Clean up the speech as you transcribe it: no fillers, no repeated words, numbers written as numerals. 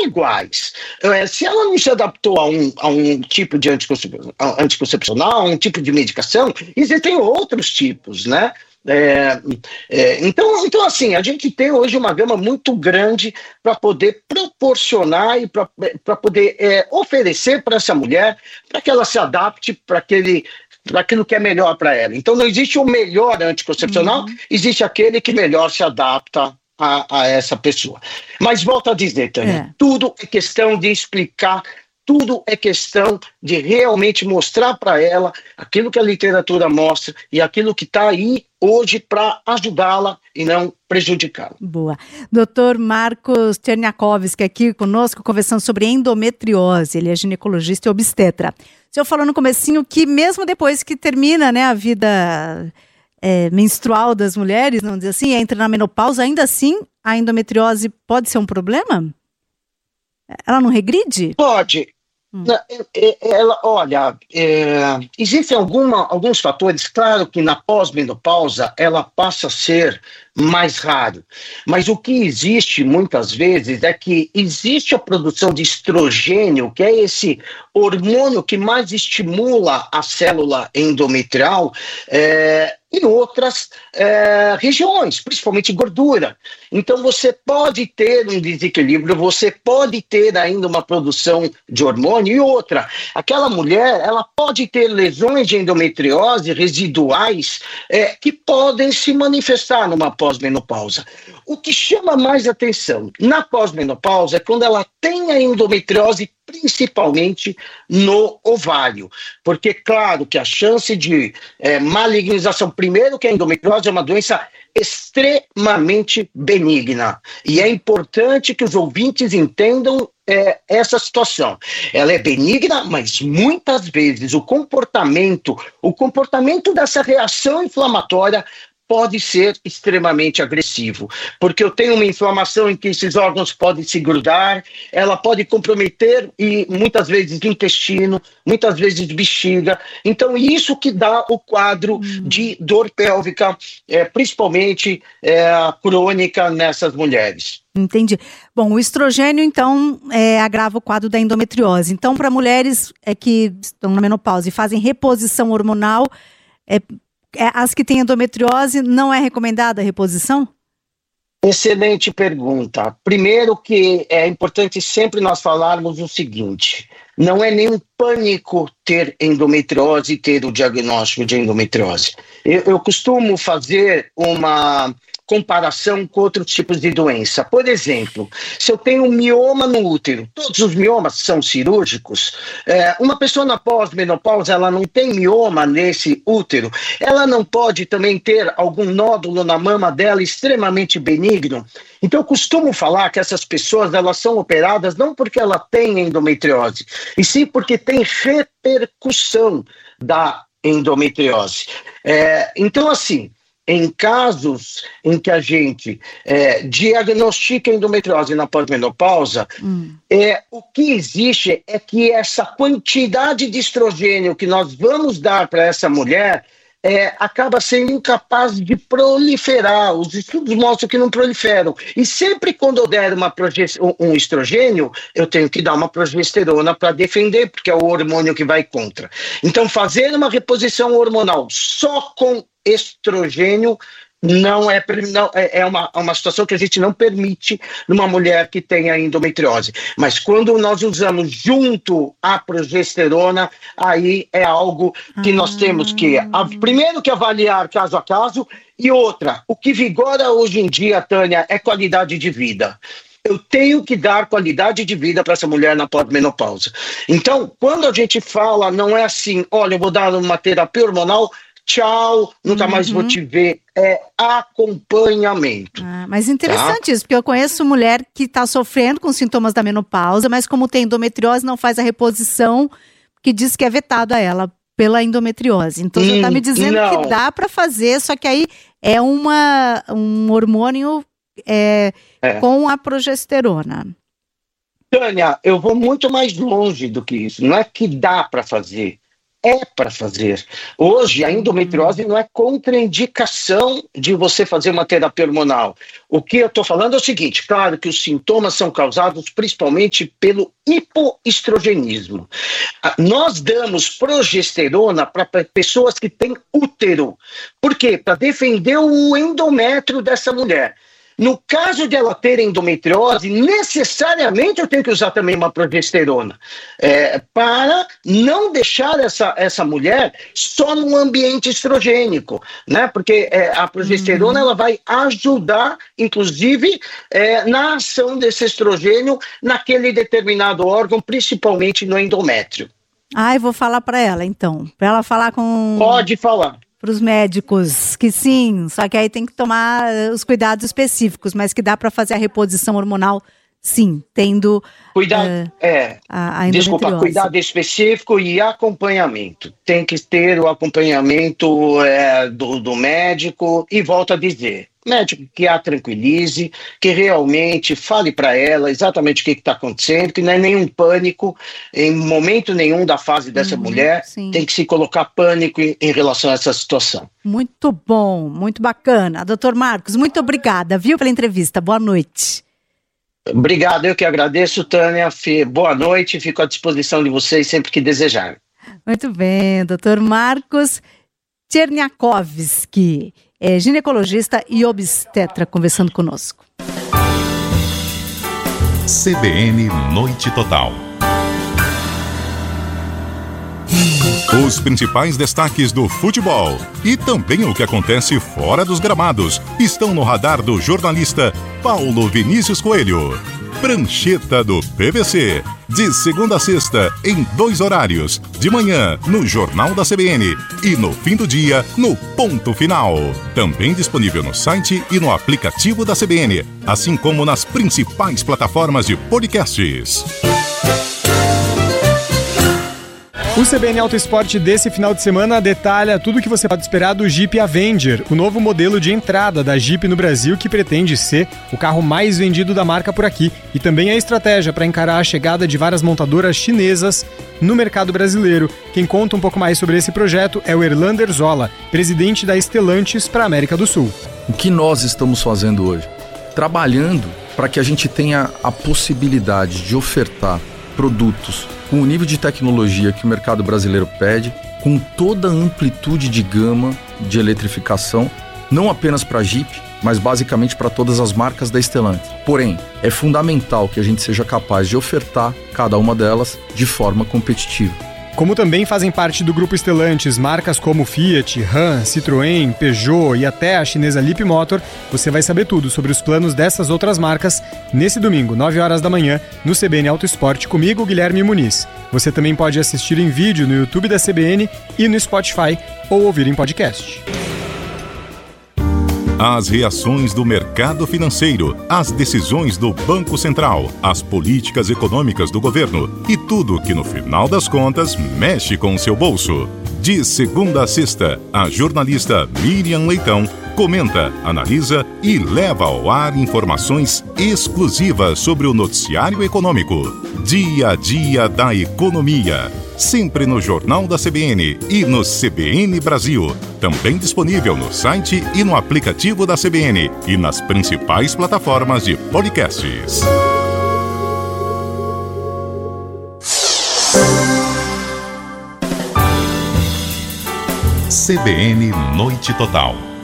iguais. Se ela não se adaptou a um tipo de anticoncepcional, a um tipo de medicação, existem outros tipos, né? Então, assim, a gente tem hoje uma gama muito grande para poder proporcionar e para poder oferecer para essa mulher, para que ela se adapte para aquilo que é melhor para ela. Então, não existe o melhor anticoncepcional, existe aquele que melhor se adapta a essa pessoa. Mas volto a dizer, Tânia, tudo é questão de explicar, tudo é questão de realmente mostrar para ela aquilo que a literatura mostra e aquilo que está aí hoje para ajudá-la e não prejudicá-la. Boa. Doutor Marcos Cherniakowski aqui conosco, conversando sobre endometriose. Ele é ginecologista e obstetra. O senhor falou no comecinho que mesmo depois que termina, né, a vida menstrual das mulheres, vamos dizer assim, entra na menopausa, ainda assim a endometriose pode ser um problema? Ela não regride? Pode. Olha, existem alguns fatores, claro que na pós-menopausa ela passa a ser mais raro, mas o que existe muitas vezes é que existe a produção de estrogênio, que é esse hormônio que mais estimula a célula endometrial, em outras regiões, principalmente gordura. Então você pode ter um desequilíbrio, você pode ter ainda uma produção de hormônio, e outra, aquela mulher, ela pode ter lesões de endometriose residuais que podem se manifestar numa pós-menopausa. O que chama mais atenção na pós-menopausa é quando ela tem a endometriose, principalmente no ovário, porque claro que a chance de malignização, primeiro que a endometriose é uma doença extremamente benigna, e é importante que os ouvintes entendam essa situação. Ela é benigna, mas muitas vezes o comportamento dessa reação inflamatória pode ser extremamente agressivo, porque eu tenho uma inflamação em que esses órgãos podem se grudar, ela pode comprometer e muitas vezes intestino, muitas vezes bexiga. Então isso que dá o quadro de dor pélvica, principalmente crônica nessas mulheres. Entendi. Bom, o estrogênio, então, agrava o quadro da endometriose. Então, para mulheres que estão na menopausa e fazem reposição hormonal, as que têm endometriose, não é recomendada a reposição? Excelente pergunta. Primeiro que é importante sempre nós falarmos o seguinte: não é nenhum pânico ter endometriose e ter o diagnóstico de endometriose. Eu costumo fazer uma comparação com outros tipos de doença. Por exemplo, se eu tenho um mioma no útero, todos os miomas são cirúrgicos, uma pessoa na pós-menopausa, ela não tem mioma nesse útero, ela não pode também ter algum nódulo na mama dela extremamente benigno. Então eu costumo falar que essas pessoas, elas são operadas não porque ela tem endometriose, e sim porque tem repercussão da endometriose. Então assim, em casos em que a gente diagnostica endometriose na pós-menopausa, o que existe é que essa quantidade de estrogênio que nós vamos dar para essa mulher acaba sendo incapaz de proliferar. Os estudos mostram que não proliferam. E sempre quando eu der um estrogênio, eu tenho que dar uma progesterona para defender, porque é o hormônio que vai contra. Então, fazer uma reposição hormonal só com estrogênio é uma situação que a gente não permite numa mulher que tenha endometriose. Mas quando nós usamos junto a progesterona, aí é algo que nós temos que, primeiro, que avaliar caso a caso, e outra, o que vigora hoje em dia, Tânia, é qualidade de vida. Eu tenho que dar qualidade de vida para essa mulher na pós-menopausa. Então, quando a gente fala, não é assim, olha, eu vou dar uma terapia hormonal, tchau, nunca mais vou te ver. É acompanhamento. Mas interessante isso, porque eu conheço mulher que está sofrendo com sintomas da menopausa, mas como tem endometriose, não faz a reposição, que diz que é vetado a ela pela endometriose. Então você está me dizendo que dá para fazer, só que aí é um hormônio com a progesterona. Tânia, eu vou muito mais longe do que isso. Não é que dá para fazer. é para fazer. Hoje, a endometriose não é contraindicação de você fazer uma terapia hormonal. O que eu estou falando é o seguinte, claro que os sintomas são causados principalmente pelo hipoestrogenismo. Nós damos progesterona para pessoas que têm útero. Por quê? Para defender o endométrio dessa mulher. No caso de ela ter endometriose, necessariamente eu tenho que usar também uma progesterona, para não deixar essa mulher só num ambiente estrogênico, né? Porque a progesterona ela vai ajudar, inclusive, na ação desse estrogênio naquele determinado órgão, principalmente no endométrio. Eu vou falar para ela, então. Para ela falar com... Pode falar. Para os médicos, que sim, só que aí tem que tomar os cuidados específicos, mas que dá para fazer a reposição hormonal, sim, tendo cuidado, a endometriose. Cuidado específico e acompanhamento. Tem que ter o acompanhamento do médico e volto a dizer, médico que a tranquilize, que realmente fale para ela exatamente o que está acontecendo, que não é nenhum pânico, em momento nenhum da fase dessa mulher, sim. Tem que se colocar pânico em relação a essa situação. Muito bom, muito bacana. Doutor Marcos, muito obrigada, viu, pela entrevista. Boa noite. Obrigado, eu que agradeço, Tânia. Boa noite, fico à disposição de vocês sempre que desejarem. Muito bem, doutor Marcos Czerniakowski, ginecologista e obstetra, conversando conosco. CBN Noite Total. Os principais destaques do futebol e também o que acontece fora dos gramados estão no radar do jornalista Paulo Vinícius Coelho. Prancheta do PVC, de segunda a sexta, em 2 horários, de manhã no Jornal da CBN e no fim do dia no Ponto Final. Também disponível no site e no aplicativo da CBN, assim como nas principais plataformas de podcasts. O CBN Auto Esporte desse final de semana detalha tudo o que você pode esperar do Jeep Avenger, o novo modelo de entrada da Jeep no Brasil que pretende ser o carro mais vendido da marca por aqui e também a estratégia para encarar a chegada de várias montadoras chinesas no mercado brasileiro. Quem conta um pouco mais sobre esse projeto é o Erlander Zola, presidente da Stellantis para a América do Sul. O que nós estamos fazendo hoje? Trabalhando para que a gente tenha a possibilidade de ofertar produtos com o nível de tecnologia que o mercado brasileiro pede, com toda a amplitude de gama de eletrificação, não apenas para a Jeep, mas basicamente para todas as marcas da Stellantis. Porém, é fundamental que a gente seja capaz de ofertar cada uma delas de forma competitiva. Como também fazem parte do grupo Stellantis marcas como Fiat, Ram, Citroën, Peugeot e até a chinesa Leapmotor, você vai saber tudo sobre os planos dessas outras marcas nesse domingo, 9 horas da manhã, no CBN Auto Esporte, comigo, Guilherme Muniz. Você também pode assistir em vídeo no YouTube da CBN e no Spotify ou ouvir em podcast. As reações do mercado financeiro, as decisões do Banco Central, as políticas econômicas do governo e tudo que, no final das contas, mexe com o seu bolso. De segunda a sexta, a jornalista Miriam Leitão comenta, analisa e leva ao ar informações exclusivas sobre o noticiário econômico. Dia a dia da economia. Sempre no Jornal da CBN e no CBN Brasil. Também disponível no site e no aplicativo da CBN e nas principais plataformas de podcasts. CBN Noite Total.